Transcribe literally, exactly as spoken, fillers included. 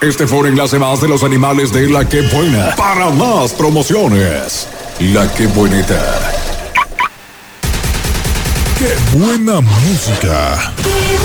Este fue un enlace más de los animales de La Que Buena. Para más promociones, La Que Buenita. ¡Qué buena música!